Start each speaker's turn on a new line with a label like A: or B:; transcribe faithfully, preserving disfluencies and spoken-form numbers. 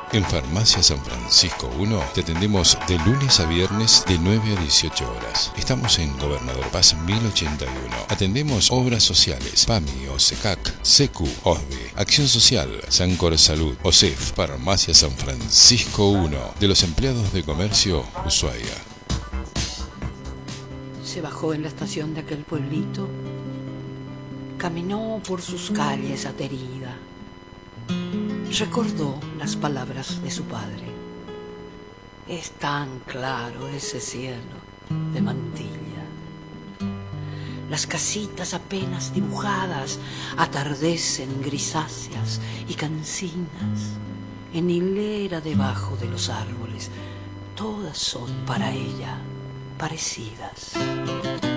A: En Farmacia San Francisco uno te atendemos de lunes a viernes de nueve a dieciocho horas. Estamos en Gobernador Paz mil ochenta y uno. Atendemos obras sociales, PAMI, OSECAC, SECU, OSDE, Acción Social, Sancor Salud, OSEF. Farmacia San Francisco uno, de los empleados de comercio Ushuaia.
B: Se bajó en la estación de aquel pueblito, caminó por sus calles aterida. Recordó las palabras de su padre. Es tan claro ese cielo de mantilla. Las casitas apenas dibujadas atardecen grisáceas y cansinas en hilera debajo de los árboles. Todas son para ella parecidas.